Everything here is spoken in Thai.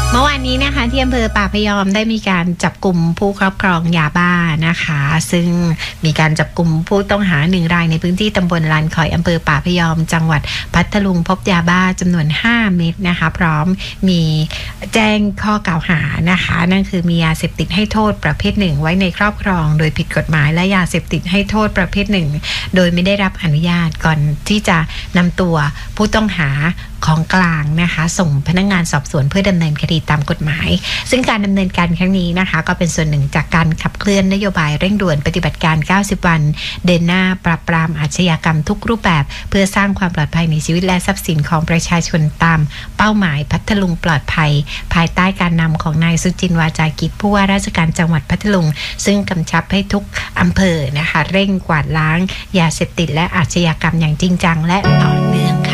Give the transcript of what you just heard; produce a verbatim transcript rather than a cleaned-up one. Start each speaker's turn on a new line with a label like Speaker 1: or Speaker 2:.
Speaker 1: เมื่อวานนี้นะคะที่อำเภอป่าพยอมได้มีการจับกลุ่มผู้ครอบครองยาบ้านะคะซึ่งมีการจับกลุ่มผู้ต้องหาหนึ่งรายในพื้นที่ตำบลลานคอยอำเภอป่าพยอมจังหวัดพัทลุงพบยาบ้าจำนวนห้าเม็ดนะคะพร้อมมีแจ้งข้อกล่าวหานะคะนั่นคือมียาเสพติดให้โทษประเภทหนึ่งไว้ในครอบครองโดยผิดกฎหมายและยาเสพติดให้โทษประเภทหนึ่งโดยไม่ได้รับอนุญาตก่อนที่จะนำตัวผู้ต้องหาของกลางนะคะส่งพนักงานสอบสวนเพื่อดำเนินคดีตามกฎหมายซึ่งการดำเนินการครั้งนี้นะคะก็เป็นส่วนหนึ่งจากการขับเคลื่อนนโยบายเร่งด่วนปฏิบัติการเก้าสิบวันเดินหน้าปราบปรามอาชญากรรมทุกรูปแบบเพื่อสร้างความปลอดภัยในชีวิตและทรัพย์สินของประชาชนตามเป้าหมายพัทลุงปลอดภัยภายใต้การนำของนายสุจินต์วาจากิจผู้ว่าราชการจังหวัดพัทลุงซึ่งกำชับให้ทุกอำเภอนะคะเร่งกวาดล้างยาเสพติดและอาชญากรรมอย่างจริงจังและต่อเนื่อง